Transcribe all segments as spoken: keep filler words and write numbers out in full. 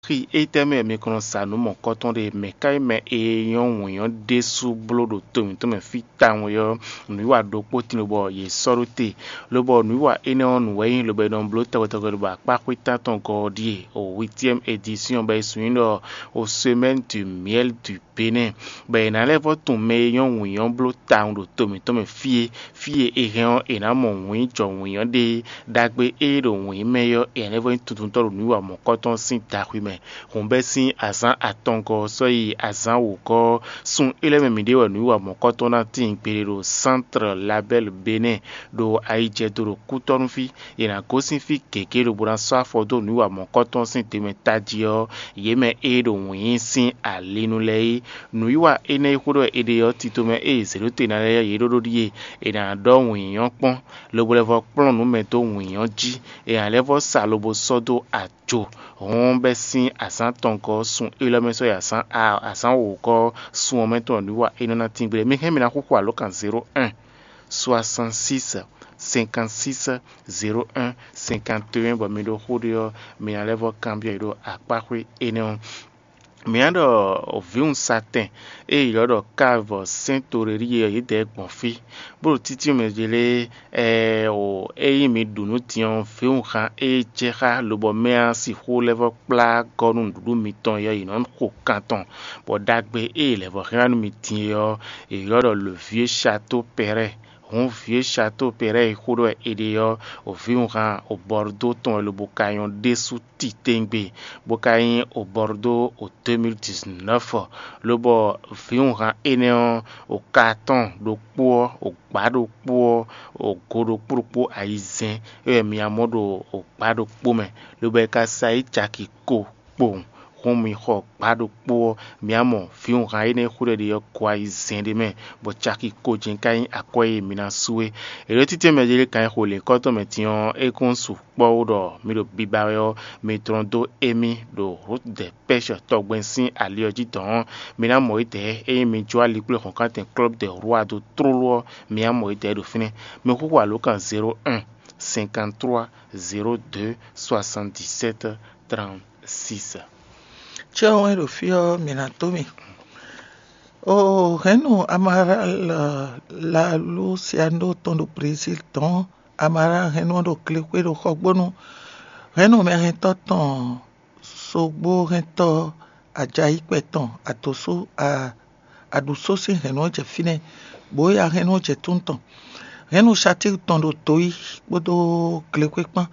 qui était mais mais qu'on ça nous mon coton de mais quand mais et yon yon dessous blo do to to me fit tan yo nous wa do poti no bo ye sorote le bo nous wa ene on we le be don blo ta ta ko ba pa ko ta ton cordier au huitième édition ba suino au semaine du miel du Bénin ben na le ton me yon yon blo tan do to me to me fie fie e rien e na mon wi jo wi de dagbe e do wi meyo e ne vo tutun to nous wa mon coton sin ta wi me on si azan atonko so yi azan woko sun eleme mide wa nu wa mokoto na tin perero centre label Bénin do aije do kuton fi ina kosin fi keke do buran so afodo nu wa mokoto sin teme tajio yeme e do yin sin alinu lei nu wa ene hudo ede yo titome e zero te na le ye do die ina do win yon pon lo bolevo plon nu meto win yon ji e an levo salobo sodo ajo on besin asan tonko sun eleme so ya san a asan woko sun meto nu wa ene na tingbe me hemi na kokwa lokan zero un soixante-six cinquante-six zero un cinquante-et un bo mi do hudo mi na levo cambio do akpakwe ene mi ando o vi un satin e yodo cave saintorerie yi de gbonfi bo titi me jele eh o e mi dunu tion fi un khan e jera lobo me si ho level pla gonun du mi ton yo inon ko canton bo dagbe e level ran mi tin yo e yodo le vieux château Perret un vieux château Perret kodo edeyo au viunran au Bordeaux ton le bocaillon dessous titengbe bocaillon au Bordeaux au deux mille dix-neuf le bo viunran eneon au carton do po au gbado po au godo pour aizen e mi amodo au gbado po me le be ka sai chaki ko po mi ho pado po miamo fiun raine khure de yo kwa izende me bo chaki ko jin kai akoye mina suwe e le tite me jele kai ho le koto metion e konsu po do mi do bibayo metron do emi do route de pêche togbensin alioji don mina mo ite e mi joa li kule konkante club de roi do trolo miamo ite do fini me ko wa lokan zero un cinquante-trois zéro deux soixante-dix-sept trente-six. Ciao, ero fio minatomi. Oh, reno amara la la Luciano tondo Brésil ton amara reno do klekwe do khogbono. Reno me rento ton sogbo rento ajai kweton atoso a aduso si reno je fine boya reno je tunton. Reno chati tondo toi bodo klekwe pan.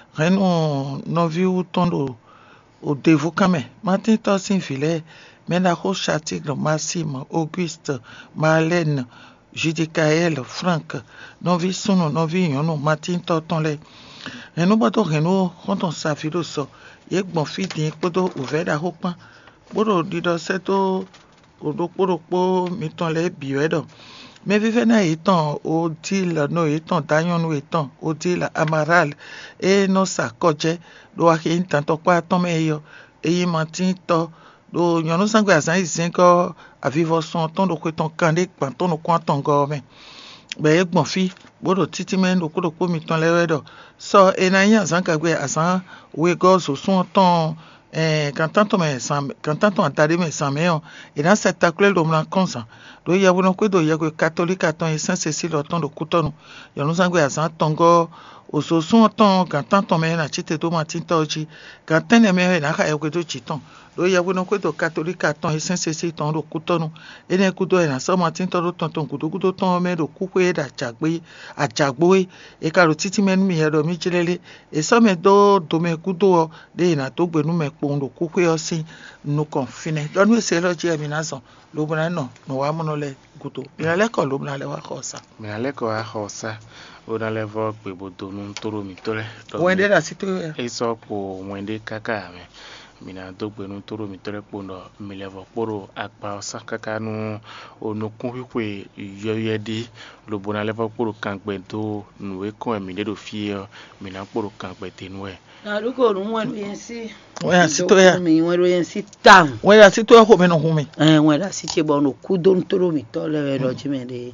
Reno noviu tondo au dévocament. Martin Tossin Filet, Ménaro Chatigre, Massime, Auguste, Marlène, Judicaël, Franck, Novi Sono, Novi Yono, Martin Tortonle. Reno Bodo Reno, quand on s'affile au sort, yek bon fit, yek bodo ouvert à Ropan, Bodo dido seto, Odo Bodo Po, Mitonle, Bioedo. Mais vivena étant, Odile, no étant, Dayon étant, Odile, Amaral, et no sa coche, do akin tanto kwa tomeyo e mantin to do nyonu sangwe azan izenko avivo son ton do kweton kande panton no kwanton gomen be egbon fi bodo titi men do kodo po mi ton lewedo so e na yan azan kagwe azan we go so son ton eh quand on me sam quand on atade me sameon e na spectacle do mlan konsa do ya wono kwedo ya ko catholique aton e saint cécile ton do kutonu nyonu sangwe azan tongo oso son ton quand on me na chite do matin toji quand on me na ka e kwedo chiton do ya wono kwedo catholique aton e saint cécile ton do kutonu e ne kudo e na so matin to do ton ton kudo kudo ton me do kukwe da chagbe ajagbo e ka ro titi men mi edo mi jilele e so me do do me kudo de na to gbenu me pondo kukwe osin no confine don we se lo je mi na so lo bana no no wa mo no le kudo mi na le ko lo bana le wa khosa mi na le ko wa khosa o na le vo pe bodo nun toro mi tole wende da sito e so ko wende kaka me mina dogbe nu toro mi tole pondo mi le vo poro akpa sakaka nu onukun hikwe yoyedi lo bona le vo poro kankpe to nu e kon mi de do fie mina poro kankpe tenwe na luko nu wenu yensi wena sito ya mi wenu yensi tam wena sito ya ko me no humi eh wena sito bo no kudo toro mi tole we do jimede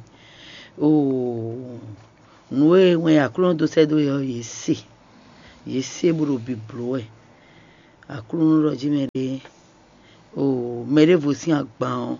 o nuwe we akron do sedo yo yesi yesi buru bibloe akulu ro jime de o merevo si agban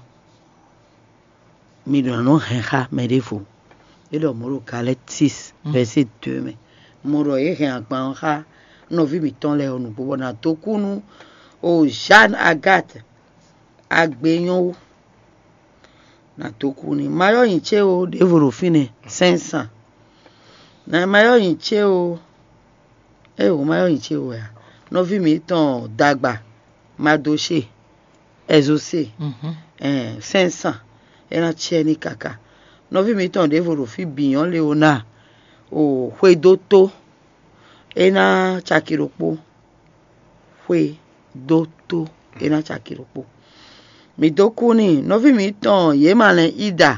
mi do no henha merevo e do moro Galates six verset deux me moro e hen agban ha no vi mi ton le onu bo na tokunu o Jeanne Agathe agbeyan na tokuni mayo yin che o de vorofine cinq cents na mayo yin che o e o mayo yin che o ya no vi mi ton dagba madoche ezose eh cinq cents era che ni kaka no vi mi ton de vorofi biyan leona o hwedoto ena chakiropo hwedoto ena chakiropo mi dokuni no vi mi ton ye malen ida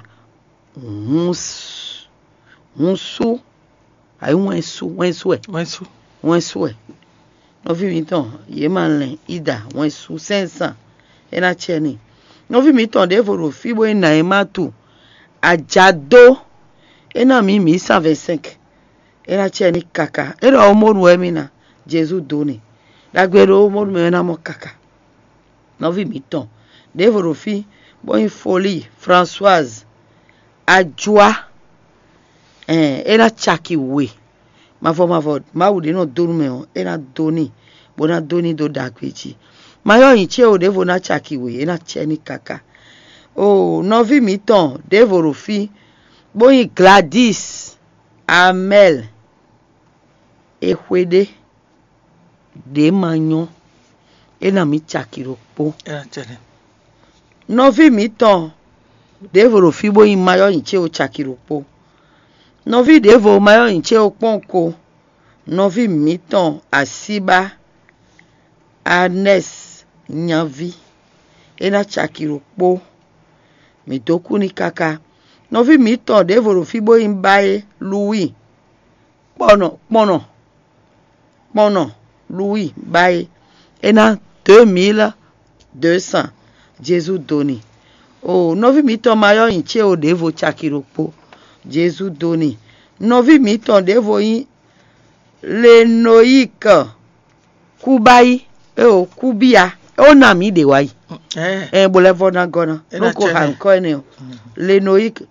uns unsu ai wensu wensu e wensu wensu e no vi mi ton ye malen ida wensu cinq cents ena cheni no vi mi ton de vorofi bo ina ematu ajado ena mi mi cent vingt-cinq ena cheni kaka era omoru emina Jésus doni lagbero omoru me na mo kaka no vi mi ton de vorofi bo in folie Françoise ajua eh era chaki we mavo mavo ma de no donu me era doni bona doni do dagbeji mayo yin che o de vo na chaki we era cheni kaka o no vi mi ton de vorofi bo in Gladys Amel ehwede de manyon ena mi chakiropo era chene no vi mi ton de vorofi bo in mayo yin che o chakiropo no vi de vo mayo yin che o ponko no vi mi ton Asiba Anes Nyanvi ena chakiropo mi doku ni kaka no vi mi ton de vorofi bo in bae Louis pono pono pono Louis bae ena deux mille deux cents Jésus doni o no vi mi ton mayo yin che o de vo chakiropo Jésus doni no vi mi ton de vo yin Lenoïque kubai e o kubia o na mi de wai eh eh bolevo na gona Ena no ko chene. han ko ene o Lenoïque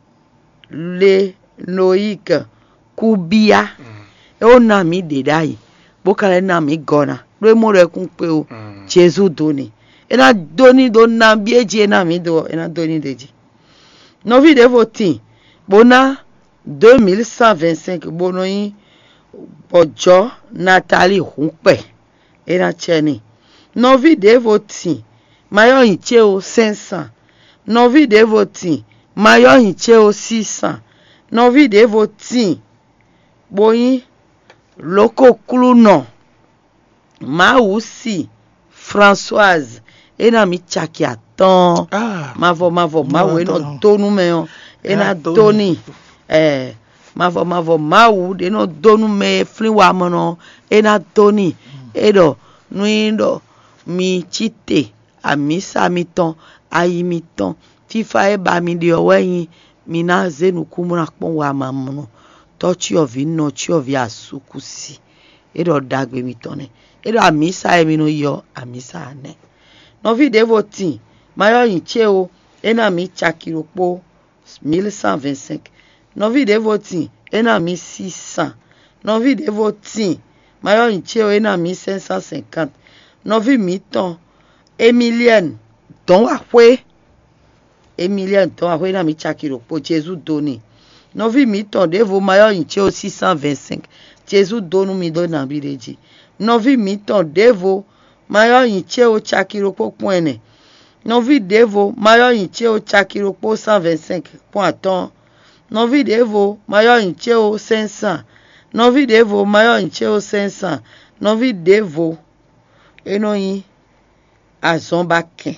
Lenoïque kubia e o na mi de dai bo kale na mi gona lo mo re kun pe o Jésus doni ena doni do na bieji na mi do ena doni deji no vi de votin bona deux mille cent vingt-cinq bono yin ojo Nathalie Humpe ena cheni no vi de votin mayo yin che o cinq cents no vi de votin mayo yin che o six cents no vi de votin boyin loko kluno Mausi Françoise ena mi chaki aton ah mavo mavo mawo eno Aton. donu me o ena Ena doni. doni eh mavo mavo mawu de no donu me fliwa mono ena doni edo nuindo mi chite amisa mi ton ayi mi ton fifa e ba mi de oweyin mi na zenu kumuna pon wa mamuno touch of no chi of ya sukusi edo dagbe mi ton ne edo amisa e mi no yo amisa ne no vi de votin mayo yin che o ena mi chakiropo mille cent vingt-cinq no vi de votin ena mi six cents no vi de votin mayo yin che o ena mi cinq cent cinquante no vi mi ton Emilienne don wa hwe Emilienne don wa hwe ena mi chakiropo Jésus doni no vi mi ton de vo mayo yin che o six cent vingt-cinq Jésus donu mi do na bireji no vi mi ton de vo mayo yin che o chakiropo poene no vi de vo mayo yin che o chakiropo cent vingt-cinq point ton no vi de vo mayo yin che o cinq cents no vi de vo mayo yin che o cinq cents no vi de vo eno yin azonbaken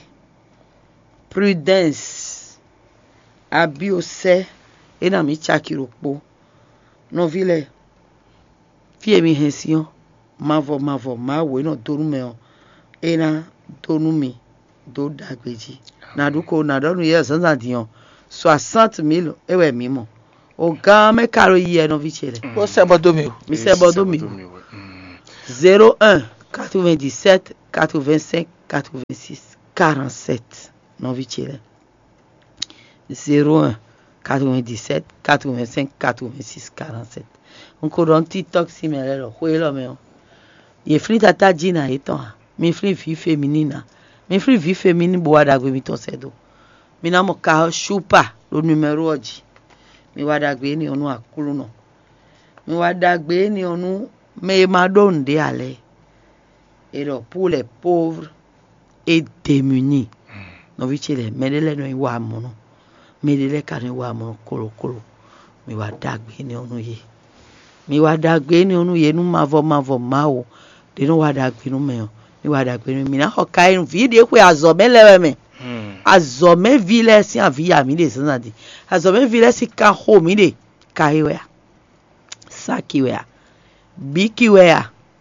Prudence Abiose ena mi chakiropo no vi le fi emi hension mavo mavo mawo eno donu me o ena donu mi do dagbeji na duko na donu ye sanza dion soixante mille ewe mimo o ga me karo ye no vi chere o se bodo mi o mi se bodo mi zéro un quatre-vingt-dix-sept quatre-vingt-cinq quatre-vingt-six quarante-sept novi chile zéro un quatre-vingt-dix-sept quatre-vingt-cinq quatre-vingt-six quarante-sept onko don TikTok si mele lo hwe lo me o ye fri tata jina eton mi fri vie féminine mi fri vie féminine bo wada gbe mi ton sedo mi na mo ka shupa lo numero oji mi wada gbe ni onu akulu no mi wada gbe ni onu me ma donde ale et donc pour les pauvres et démunis no vichele medele no iwa mono medele kan iwa mono kolo kolo mi wada gbe ni onu ye mi wada gbe ni onu ye nu mavo mavo mawo de no wada gbe nu me mi wada gbe mi na ho kai video kwe azobe lewe me azome vile si avia mi de sanadi azome vile si ka ho mi de kaiwe sakiwe bikiwe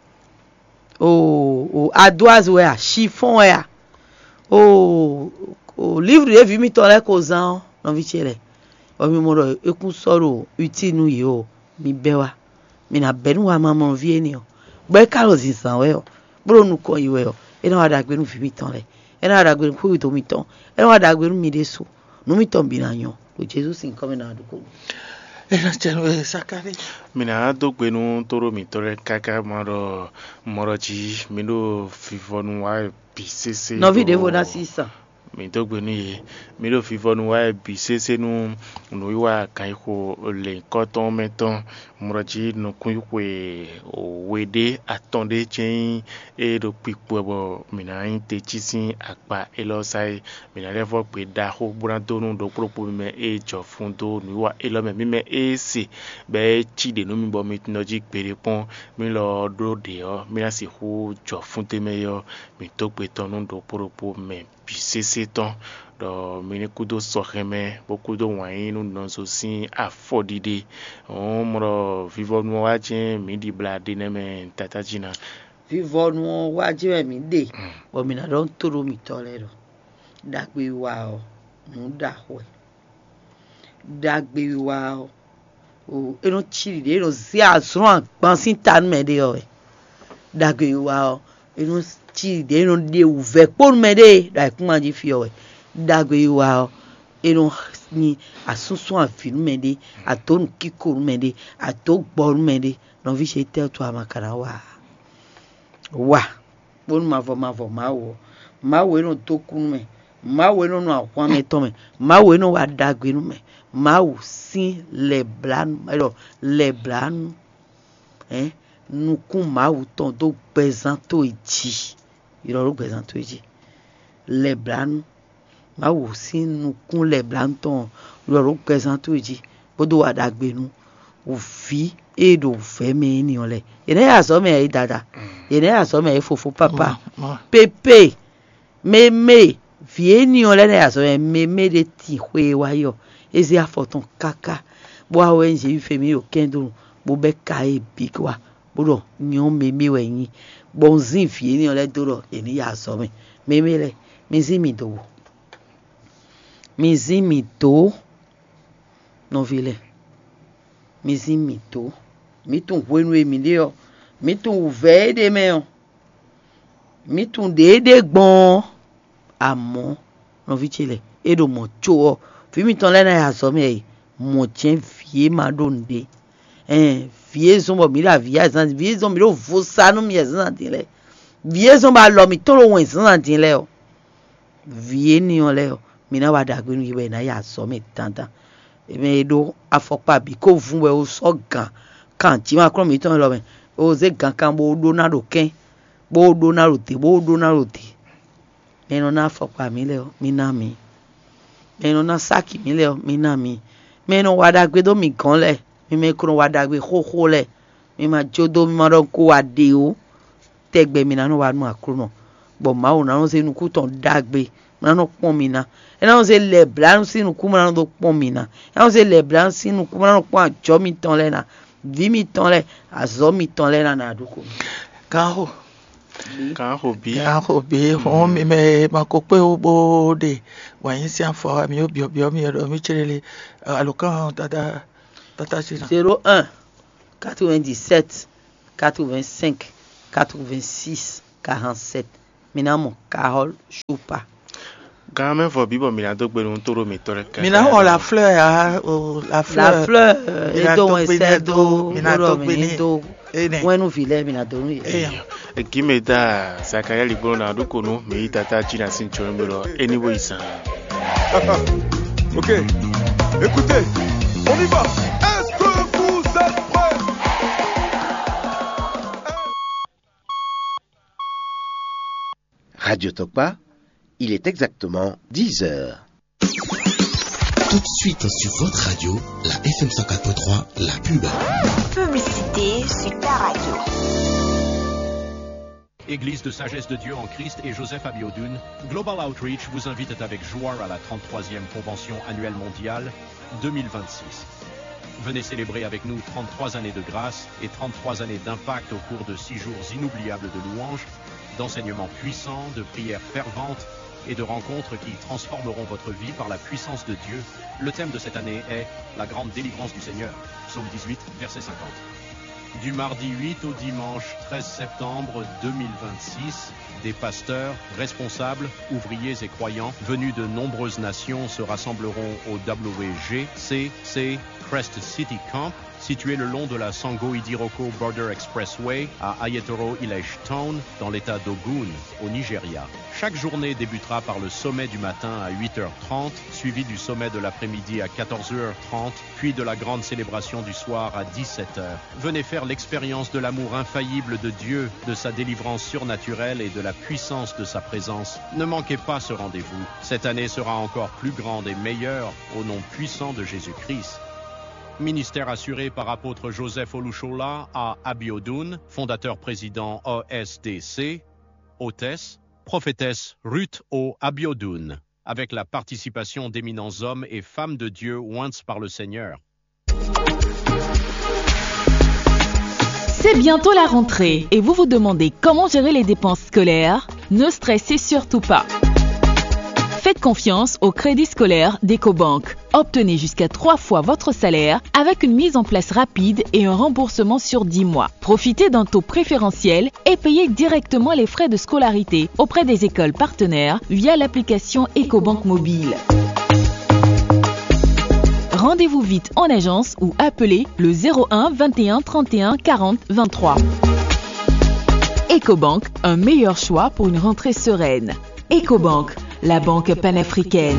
oh oh adoise we chiffon we oh oh livre de vie mi tole kozan no vichele o mi mo ro ekun soro utinu yi o mi bewa mi na benu wa mama vie ni o gbe karo sisan we o bro nu ko yi we o e na wada gbe nu fi mi tan le e na wada gbe nu ku to mi tan e na wada gbe nu mi de so nu mi tan bi na yan lo Jesus in come na aduko Era cheno e sakari mina do gbenu toro mi tore kaka maro moro ji mi do fifonu wa bisese no video na sisa mi do gbenu ye mi do fifonu wa bisese nu no iwa kan ko le koton meton moro ji no kun kwe o wede atonde chen e do pipo bo mina inte chisin apa elo sai mina levo pe da ho brando nu do propo me e jo fundo nu wa elo me mi me e si be chi de no mi bo mi tinoji pere pon mi lo do de o mi la si ho jo funte me yo mi to pe ton nu do propo me bisese ton do mi ne kudo soheme beaucoup de wine nu non so sin afodide on mo vivo no waje mi di blade ne me tata jina vivo no waje mi de bo mi na don toro mi tolero dagbe wa o mu da ho dagbe wa o o eno chiri de eno si asun agban sin tan me de o dagbe wa o eno chiri de eno de uve pon me de da kun ma ji fi o dagbe wa o eno ni asusun afinu me de aton kiko me de ato gbor me de no vi se te to amakara wa wa bon ma vo ma vo ma wo ma wo eno to kun me ma wo eno no akwan me to me ma wo eno wa dagbe nu me ma wo sin le blan alors le blan hein nu kun ma wo ton do pesan to iji iro ro pesan to iji le blan ma wo sin nu kun le blan ton iro ro pesan to iji bodo wa dagbe nu o fi edo fe me ni ole ene ya so me e dada ene ya so me e fofo papa pepe me me vie ni ole ne ya so me me de ti hwe wa yo ezi afoton kaka bo awe nje ife mi o kendo bo be ka e bigwa bodo nyon me mi we yin bon zin vie ni ole doro ene ya so me me me le mi zi mi do mi zi mi do no vile mi zi mi do mi tun wenu emi de o mi tun ve de me o mi tun de de gbon amo no vichele edo mo cho o fi mi ton le na ya so me mo chen vie ma donde eh vie zo mo mi la vie san vie zo mi lo vo sanu mi san tin le vie zo ba lo mi to lo won san tin le o vie ni o le o mi na wa dagbe nu ibe na ya so me tantan e me do afopa bi ko fun we o so gan kan ti ma kro mi ton lo me o ze gan kan bo do na do ken bo do na ro te bo do na ro te me no na afopa mi le o mi na mi me no na saki mi le o mi na mi me no wa dagbe do mi gan le mi me kro wa dagbe ho ho le mi ma jodo mi ma ro ko wa de o tegbe mi na no wa nu akro no bo ma o na no se nu ku ton dagbe na no pon mi na e na no se le blan sinu ku ma no do pon mi na e na no se le blan sinu ku ma no pon ajo mi ton le na vi mi ton le azo mi ton le na na aduko kaho kan ho bi kaho bi ho mi me ma ko pe o bo de wa yin si afo mi o bi o bi o mi ro mi chirele alokan tata tata sina zéro un quatre-vingt-dix-sept quatre-vingt-cinq quatre-vingt-six quarante-sept mina mo Carole Choupa. Quand même, faut bien mina donc ben on toro méthode. Mina on la fleur ah la fleur. La fleur et donc c'est do mina donc beni do. When nous vile mina do ni. Et qui me da sakaya libro na do kono me itata china sincho mbelo anyway ça. OK. Écoutez, on y va. Est-ce que vous êtes prêts? Radio Tokpa, il est exactement dix heures. Tout de suite sur votre radio, la F M cent quatre point trois, la pub. Publicité sur ta radio. Église de Sagesse de Dieu en Christ et Joseph Abiodun, Global Outreach vous invite avec joie à la trente-troisième Convention annuelle mondiale deux mille vingt-six. Venez célébrer avec nous trente-trois années de grâce et trente-trois années d'impact au cours de six jours inoubliables de louanges, d'enseignements puissants, de prières ferventes et de rencontres qui transformeront votre vie par la puissance de Dieu. Le thème de cette année est la grande délivrance du Seigneur. Psaume dix-huit, verset cinquante. Du mardi huit au dimanche treize septembre deux mille vingt-six, des pasteurs, responsables, ouvriers et croyants venus de nombreuses nations se rassembleront au W G C C Crest City Camp, situé le long de la Sango-Idiroko Border Expressway à Ayetoro Village Town, dans l'état d'Ogun, au Nigeria. Chaque journée débutera par le sommet du matin à huit heures trente, suivi du sommet de l'après-midi à quatorze heures trente, puis de la grande célébration du soir à dix-sept heures. Venez faire l'expérience de l'amour infaillible de Dieu, de sa délivrance surnaturelle et de la puissance de sa présence. Ne manquez pas ce rendez-vous. Cette année sera encore plus grande et meilleure au nom puissant de Jésus-Christ. Ministère assuré par apôtre Joseph Olushola à Abiodun, fondateur-président O S D C, hôtesse, prophétesse Ruth O. Abiodun, avec la participation d'éminents hommes et femmes de Dieu oints par le Seigneur. C'est bientôt la rentrée et vous vous demandez comment gérer les dépenses scolaires? Ne stressez surtout pas. Faites confiance au crédit scolaire d'EcoBank. Obtenez jusqu'à trois fois votre salaire avec une mise en place rapide et un remboursement sur dix mois. Profitez d'un taux préférentiel et payez directement les frais de scolarité auprès des écoles partenaires via l'application EcoBank mobile. Rendez-vous vite en agence ou appelez le zéro un vingt et un trente et un quarante vingt-trois. EcoBank, un meilleur choix pour une rentrée sereine. EcoBank, la banque panafricaine.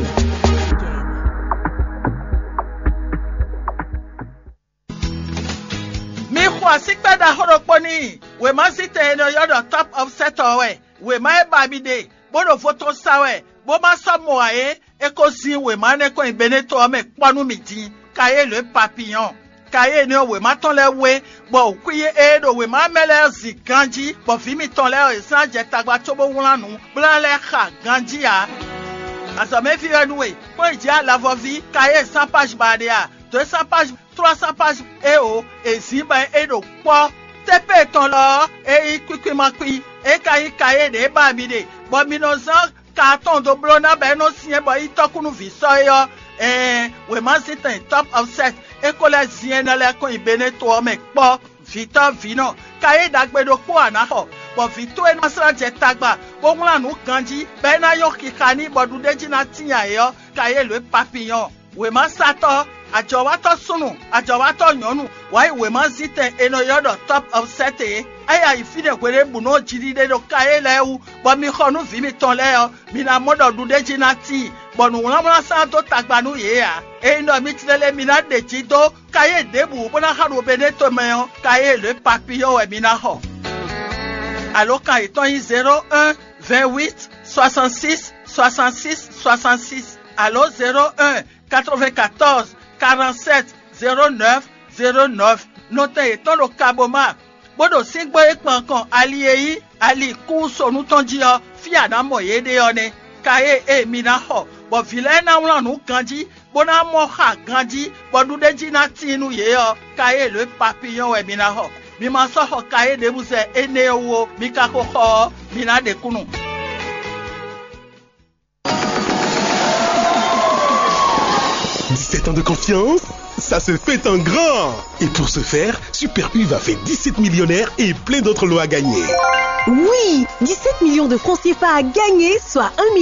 Mi kwa sikpa da horokponi we ma site no yodo top of set owe we ma e babide bodo photo sawe bo ma somo aye e ko sin we ma ne ko ibene to me ponu mi din kaye le papillon kaye ni we ma ton le we bo kuye e do we ma mele zi ganji bo fi mi ton le e san je tagba to bo wulanu blan le kha ganji ya asame fi enwe po iji ala vo vi kaye cent page badia deux cents pages trois cents pages e o e si ba e do po tepe ton lo e kwikwi makwi e kai kaye de ba mi de bo mi no san carton do blona be no sie bo itokunu vi so yo eh we ma sit top of set e ko le zien na le ko ibene to me po vita vino kaye dagbedo po anaho bo vito e na sra je tagba bo wala nu ganji be na yo kikani bodu deji na tinya yo kaye le papillon we ma sato ajowato sunu ajowato nyonu why we ma zite eno yodo top of set e aya ifide kwere bu no jiri de do kaye lewu bo mi khonu vi mi ton le yo mi na modo du deji na ti bo nu wala wala sa to tagba nu ye ya e no mi tilele mi na de ti to kaye debu bo na haru bene to me yo kaye le papillon we mi na ho alors quand étant zéro un vingt-huit soixante-six soixante-six soixante-six allo zéro un quatre-vingt-quatorze quarante-sept zéro neuf zéro neuf note étant le kaboma bodo singbo ekpankan aliyeyi ali ku sonu tonji o fi ana moye de one kaye e mina ho bo vile na won nu ganji bona mo ha ganji bodu deji na tinu ye o kaye le papillon we mina ho mi ma so ho kaye de buse ene wo mi ka ko ho mina de kunu. dix-sept ans de confiance, ça se fait en grand. Et pour ce faire, Super U va faire dix-sept millionnaires et plein d'autres lots à gagner. Oui, dix-sept millions de francs C F A à gagner, soit un million